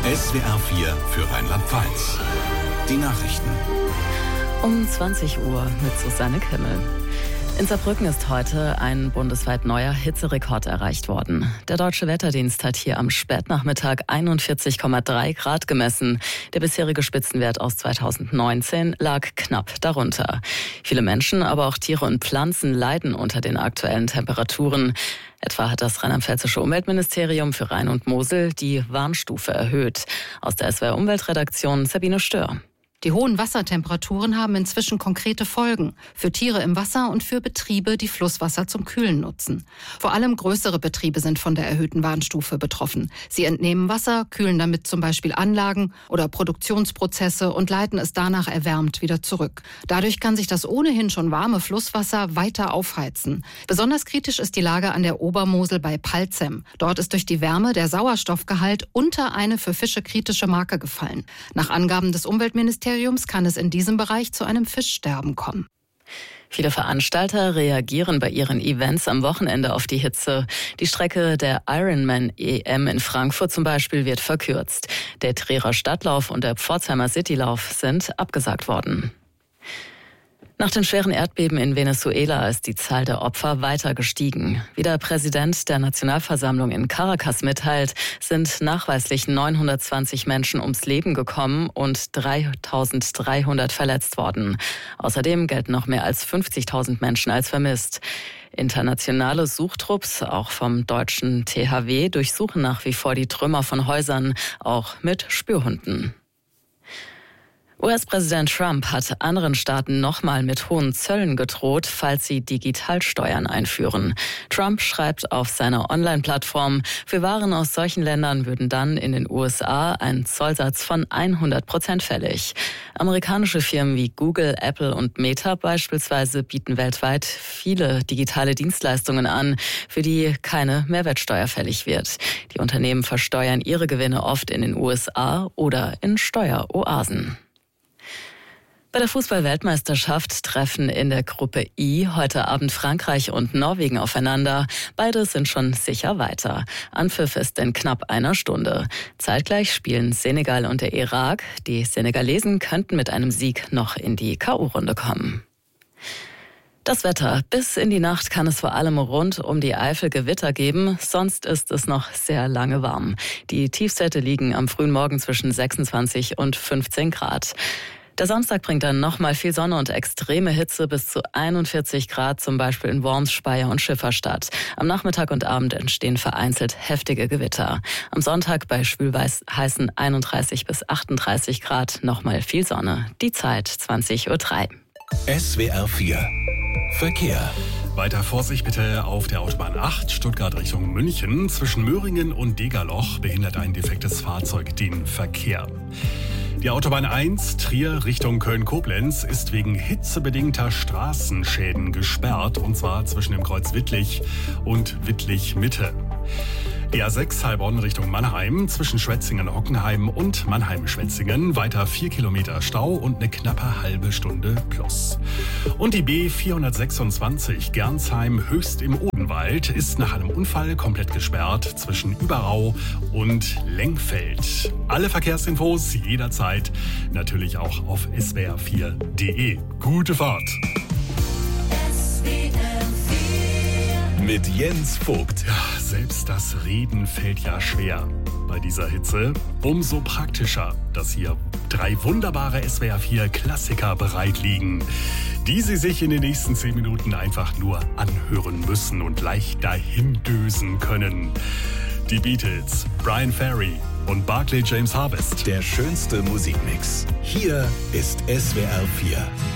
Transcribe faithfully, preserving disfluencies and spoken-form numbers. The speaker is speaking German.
S W R vier für Rheinland-Pfalz. Die Nachrichten. Um zwanzig Uhr mit Susanne Kimmel. In Saarbrücken ist heute ein bundesweit neuer Hitzerekord erreicht worden. Der Deutsche Wetterdienst hat hier am Spätnachmittag einundvierzig Komma drei Grad gemessen. Der bisherige Spitzenwert aus zweitausendneunzehn lag knapp darunter. Viele Menschen, aber auch Tiere und Pflanzen leiden unter den aktuellen Temperaturen. Etwa hat das rheinland-pfälzische Umweltministerium für Rhein und Mosel die Warnstufe erhöht. Aus der S W R Umweltredaktion Sabine Stör. Die hohen Wassertemperaturen haben inzwischen konkrete Folgen für Tiere im Wasser und für Betriebe, die Flusswasser zum Kühlen nutzen. Vor allem größere Betriebe sind von der erhöhten Warnstufe betroffen. Sie entnehmen Wasser, kühlen damit zum Beispiel Anlagen oder Produktionsprozesse und leiten es danach erwärmt wieder zurück. Dadurch kann sich das ohnehin schon warme Flusswasser weiter aufheizen. Besonders kritisch ist die Lage an der Obermosel bei Palzem. Dort ist durch die Wärme der Sauerstoffgehalt unter eine für Fische kritische Marke gefallen. Nach Angaben des Umweltministeriums kann es in diesem Bereich zu einem Fischsterben kommen. Viele Veranstalter reagieren bei ihren Events am Wochenende auf die Hitze. Die Strecke der Ironman E M in Frankfurt zum Beispiel wird verkürzt. Der Trierer Stadtlauf und der Pforzheimer Citylauf sind abgesagt worden. Nach den schweren Erdbeben in Venezuela ist die Zahl der Opfer weiter gestiegen. Wie der Präsident der Nationalversammlung in Caracas mitteilt, sind nachweislich neunhundertzwanzig Menschen ums Leben gekommen und dreitausenddreihundert verletzt worden. Außerdem gelten noch mehr als fünfzigtausend Menschen als vermisst. Internationale Suchtrupps, auch vom deutschen T H W, durchsuchen nach wie vor die Trümmer von Häusern, auch mit Spürhunden. U S-Präsident Trump hat anderen Staaten nochmal mit hohen Zöllen gedroht, falls sie Digitalsteuern einführen. Trump schreibt auf seiner Online-Plattform, für Waren aus solchen Ländern würden dann in den U S A ein Zollsatz von hundert Prozent fällig. Amerikanische Firmen wie Google, Apple und Meta beispielsweise bieten weltweit viele digitale Dienstleistungen an, für die keine Mehrwertsteuer fällig wird. Die Unternehmen versteuern ihre Gewinne oft in den U S A oder in Steueroasen. Bei der Fußball-Weltmeisterschaft treffen in der Gruppe I heute Abend Frankreich und Norwegen aufeinander. Beide sind schon sicher weiter. Anpfiff ist in knapp einer Stunde. Zeitgleich spielen Senegal und der Irak. Die Senegalesen könnten mit einem Sieg noch in die K O-Runde kommen. Das Wetter. Bis in die Nacht kann es vor allem rund um die Eifel Gewitter geben. Sonst ist es noch sehr lange warm. Die Tiefstwerte liegen am frühen Morgen zwischen sechsundzwanzig und fünfzehn Grad. Der Samstag bringt dann nochmal viel Sonne und extreme Hitze bis zu einundvierzig Grad, zum Beispiel in Worms, Speyer und Schifferstadt. Am Nachmittag und Abend entstehen vereinzelt heftige Gewitter. Am Sonntag bei schwül-heißen einunddreißig bis achtunddreißig Grad nochmal viel Sonne. Die Zeit zwanzig Uhr drei. S W R vier Verkehr. Weiter Vorsicht bitte auf der Autobahn acht, Stuttgart Richtung München. Zwischen Möhringen und Degerloch behindert ein defektes Fahrzeug den Verkehr. Die Autobahn eins, Trier Richtung Köln-Koblenz, ist wegen hitzebedingter Straßenschäden gesperrt, und zwar zwischen dem Kreuz Wittlich und Wittlich-Mitte. Die A sechs Heilbronn Richtung Mannheim, zwischen Schwetzingen-Hockenheim und Mannheim-Schwetzingen, weiter vier Kilometer Stau und eine knappe halbe Stunde plus. Und die B vierhundertsechsundzwanzig Gernsheim Höchst im Odenwald ist nach einem Unfall komplett gesperrt zwischen Überau und Lengfeld. Alle Verkehrsinfos jederzeit natürlich auch auf S W R vier Punkt de. Gute Fahrt! Mit Jens Vogt. Ja, selbst das Reden fällt ja schwer bei dieser Hitze. Umso praktischer, dass hier drei wunderbare S W R vier Klassiker bereit liegen, die Sie sich in den nächsten zehn Minuten einfach nur anhören müssen und leicht dahin düsen können. Die Beatles, Brian Ferry und Barclay James Harvest. Der schönste Musikmix. Hier ist S W R vier.